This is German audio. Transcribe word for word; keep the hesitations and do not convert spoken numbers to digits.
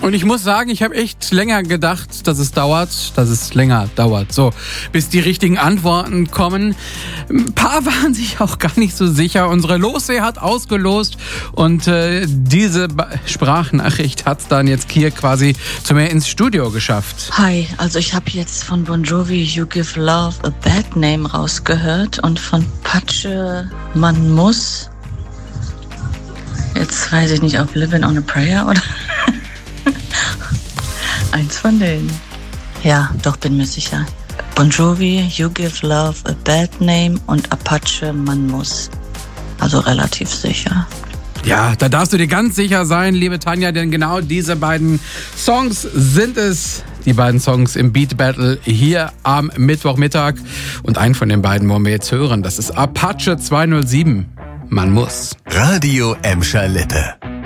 Und ich muss sagen, ich habe echt länger gedacht, dass es dauert, dass es länger dauert, so, bis die richtigen Antworten kommen. Ein paar waren sich auch gar nicht so sicher. Unsere Lossee hat ausgelost und äh, diese ba- Sprachnachricht hat es dann jetzt hier quasi zu mir ins Studio geschafft. Hi, also ich habe jetzt von Bon Jovi You Give Love a Bad Name rausgehört und von Patsche Man muss. Jetzt weiß ich nicht, ob Living on a Prayer oder eins von denen. Ja, doch, bin mir sicher. Bon Jovi, You Give Love a Bad Name und Apache Man muss. Also relativ sicher. Ja, da darfst du dir ganz sicher sein, liebe Tanja, denn genau diese beiden Songs sind es. Die beiden Songs im Beat Battle hier am Mittwochmittag. Und einen von den beiden wollen wir jetzt hören. Das ist Apache zweihundertsieben. Man muss. Radio Emscher Lippe.